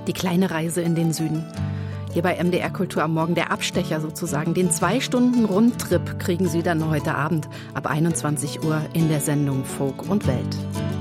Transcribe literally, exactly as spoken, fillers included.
Die kleine Reise in den Süden. Hier bei M D R Kultur am Morgen der Abstecher sozusagen. Den zwei Stunden Rundtrip kriegen Sie dann heute Abend ab einundzwanzig Uhr in der Sendung Folk und Welt.